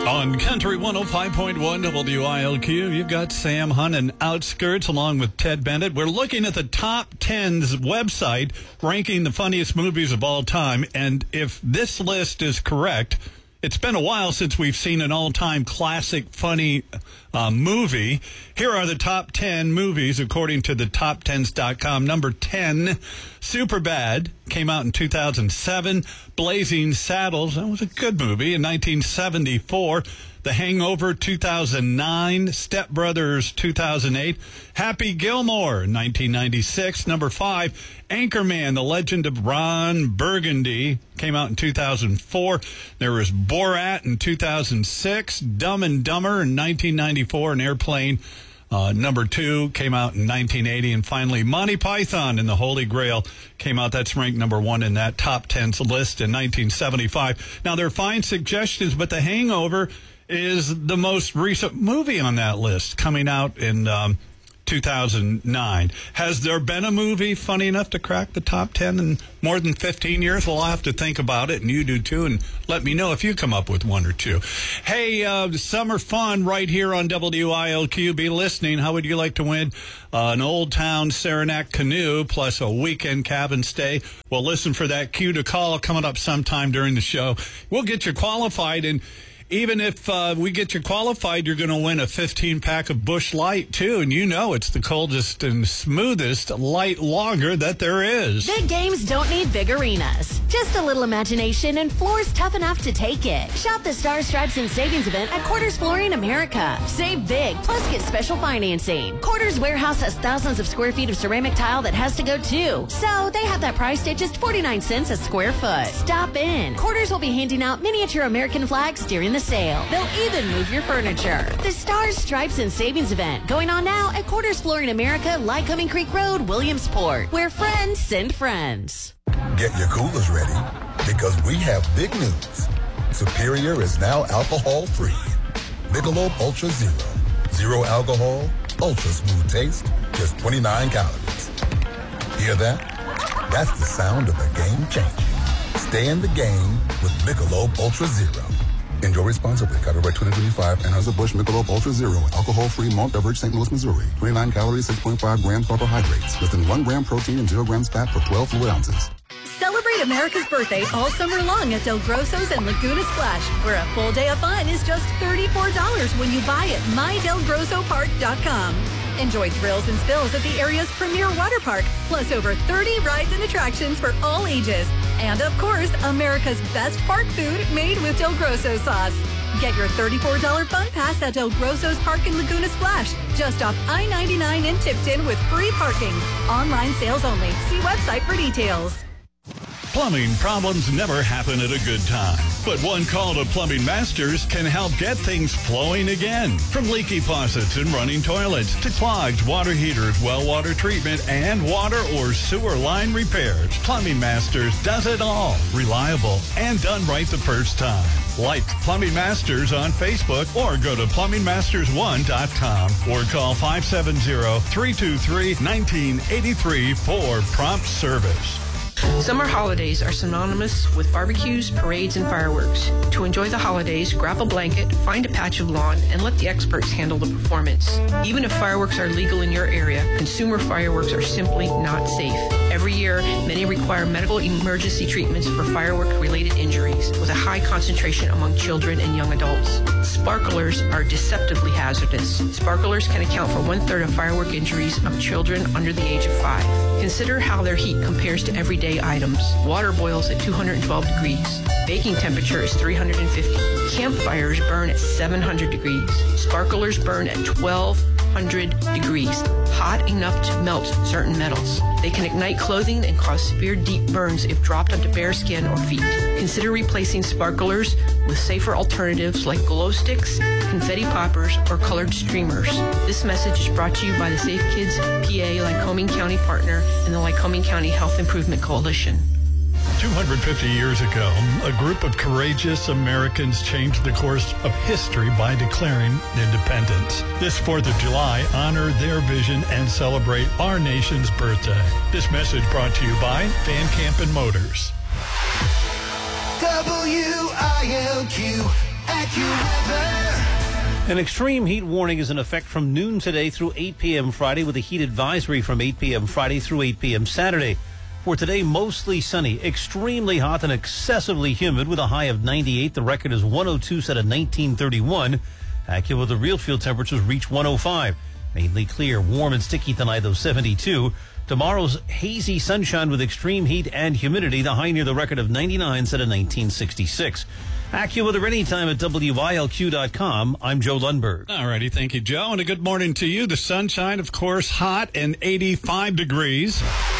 On Country 105.1 WILQ, you've got Sam Hunt and Outskirts along with Ted Bennett. We're looking at the Top 10's website, ranking the funniest movies of all time. And if this list is correct, it's been a while since we've seen an all-time classic funny movie. Here are the top 10 movies according to the top10s.com. Number 10, Superbad, came out in 2007. Blazing Saddles, that was a good movie, in 1974. The Hangover, 2009. Step Brothers, 2008. Happy Gilmore, 1996. Number 5, Anchorman, The Legend of Ron Burgundy, came out in 2004. There was Borat in 2006. Dumb and Dumber in 1994. An Airplane, number 2, came out in 1980. And finally, Monty Python and the Holy Grail came out. That's ranked number 1 in that top 10's list in 1975. Now, they're fine suggestions, but The Hangover is the most recent movie on that list, coming out in 2009. Has there been a movie funny enough to crack the top 10 in more than 15 years? Well, I'll have to think about it, and you do too, and let me know if you come up with one or two. Hey, summer fun right here on WILQ. Be listening. How would you like to win an Old Town Saranac canoe plus a weekend cabin stay? Well, listen for that cue to call coming up sometime during the show. We'll get you qualified, and even if we get you qualified, you're going to win a 15-pack of Busch Light, too. And you know it's the coldest and smoothest light lager that there is. Big games don't need big arenas. Just a little imagination and floors tough enough to take it. Shop the Stars, Stripes, and Savings event at Quarters Flooring America. Save big, plus get special financing. Quarters Warehouse has thousands of square feet of ceramic tile that has to go, too. So they have that priced at just 49 cents a square foot. Stop in. Quarters will be handing out miniature American flags during the sale. They'll even move your furniture. The Stars, Stripes, and Savings event going on now at Quarters Flooring America, Lycoming Creek Road, Williamsport, where friends send friends. Get your coolers ready, because we have big news. Superior is now alcohol-free. Michelob Ultra Zero. Zero alcohol, ultra smooth taste, just 29 calories. Hear that? That's the sound of the game changing. Stay in the game with Michelob Ultra Zero. Enjoy responsibly. Copyright 2025. Anheuser-Busch Michelob Ultra Zero. Alcohol-free malt beverage, St. Louis, Missouri. 29 calories, 6.5 grams carbohydrates. Less than 1 gram protein and 0 grams fat per 12 fluid ounces. Celebrate America's birthday all summer long at Del Grosso's and Laguna Splash, where a full day of fun is just $34 when you buy at mydelgrossopark.com. Enjoy thrills and spills at the area's premier water park, plus over 30 rides and attractions for all ages. And of course, America's best park food made with Del Grosso sauce. Get your $34 fun pass at Del Grosso's Park in Laguna Splash, just off I-99 in Tipton with free parking. Online sales only. See website for details. Plumbing problems never happen at a good time, but one call to Plumbing Masters can help get things flowing again. From leaky faucets and running toilets to clogged water heaters, well water treatment, and water or sewer line repairs, Plumbing Masters does it all. Reliable and done right the first time. Like Plumbing Masters on Facebook or go to plumbingmasters1.com or call 570-323-1983 for prompt service. Summer holidays are synonymous with barbecues, parades, and fireworks. To enjoy the holidays, grab a blanket, find a patch of lawn, and let the experts handle the performance. Even if fireworks are legal in your area, consumer fireworks are simply not safe. Every year, many require medical emergency treatments for firework-related injuries, with a high concentration among children and young adults. Sparklers are deceptively hazardous. Sparklers can account for 1/3 of firework injuries of children under the age of 5. Consider how their heat compares to everyday items. Water boils at 212 degrees. Baking temperature is 350. Campfires burn at 700 degrees. Sparklers burn at 1200 degrees, hot enough to melt certain metals. They can ignite clothing and cause severe deep burns if dropped onto bare skin or feet. Consider replacing sparklers with safer alternatives like glow sticks, confetti poppers, or colored streamers. This message is brought to you by the Safe Kids PA Lycoming County Partner and the Lycoming County Health Improvement Coalition. 250 years ago, a group of courageous Americans changed the course of history by declaring independence. This 4th of July, honor their vision and celebrate our nation's birthday. This message brought to you by Van Campen Motors. WILQ, AccuWeather. An extreme heat warning is in effect from noon today through 8 p.m. Friday, with a heat advisory from 8 p.m. Friday through 8 p.m. Saturday. For today, mostly sunny, extremely hot and excessively humid with a high of 98. The record is 102 set at 1931. AccuWeather real field temperatures reach 105. Mainly clear, warm and sticky tonight, though 72. Tomorrow's hazy sunshine with extreme heat and humidity. The high near the record of 99 set at 1966. AccuWeather anytime at WILQ.com. I'm Joe Lundberg. All righty. Thank you, Joe. And a good morning to you. The sunshine, of course, hot and 85 degrees.